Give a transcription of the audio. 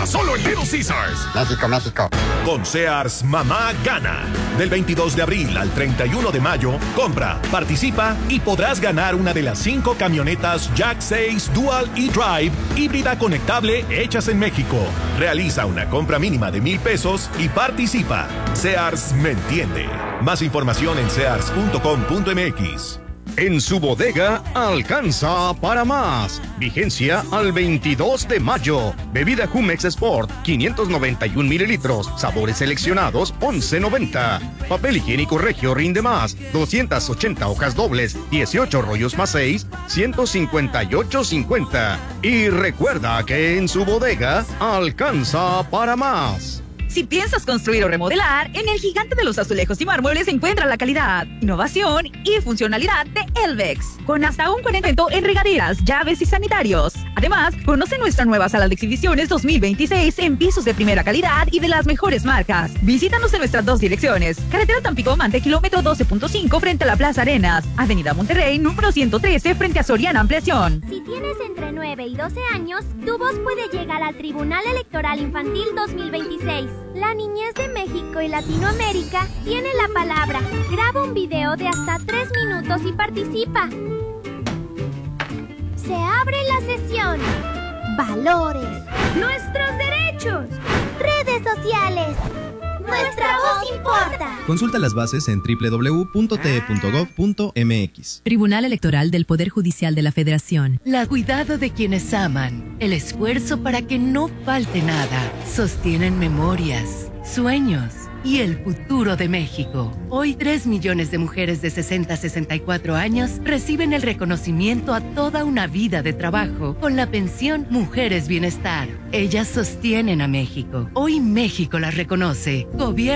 Está solo en Little Caesars. México, México. Con Sears, mamá gana. Del 22 de abril al 31 de mayo, compra, participa y podrás ganar una de las 5 camionetas Jack 6 Dual e-Drive híbrida conectable hechas en México. Realiza una compra mínima de $1,000 y participa. Sears me entiende. Más información en sears.com.mx. En su bodega alcanza para más. Vigencia al 22 de mayo. Bebida Jumex Sport, 591 mililitros. Sabores seleccionados, 11.90. Papel higiénico Regio rinde más. 280 hojas dobles, 18 rollos más 6, 158.50. Y recuerda que en su bodega alcanza para más. Si piensas construir o remodelar, en el gigante de los azulejos y mármoles encuentra la calidad, innovación y funcionalidad de Elvex, con hasta un 40% en regaderas, llaves y sanitarios. Además, conoce nuestra nueva sala de exhibiciones 2026 en pisos de primera calidad y de las mejores marcas. Visítanos en nuestras 2 direcciones: carretera Tampico-Mante, kilómetro 12.5 frente a la Plaza Arenas, avenida Monterrey, número 113 frente a Soriana Ampliación. Si tienes entre 9 y 12 años, tu voz puede llegar al Tribunal Electoral Infantil 2026. La niñez de México y Latinoamérica tiene la palabra. Graba un video de hasta 3 minutos y participa. Se abre la sesión. Valores. Nuestros derechos. Redes sociales. Nuestra voz importa. Consulta las bases en www.te.gov.mx. Tribunal Electoral del Poder Judicial de la Federación. La cuidado de quienes aman, el esfuerzo para que no falte nada, sostienen memorias, sueños y el futuro de México. Hoy 3 millones de mujeres de 60 a 64 años reciben el reconocimiento a toda una vida de trabajo con la pensión Mujeres Bienestar. Ellas sostienen a México. Hoy México las reconoce. Gobierno